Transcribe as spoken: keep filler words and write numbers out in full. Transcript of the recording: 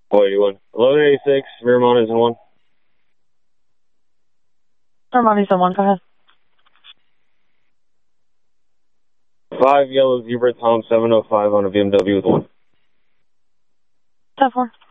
What do you want? eleven eighty-six, Miramont is in one. Miramont is in one, go ahead. Five yellow Zebra Tom seven oh five on a B M W with one. ten four.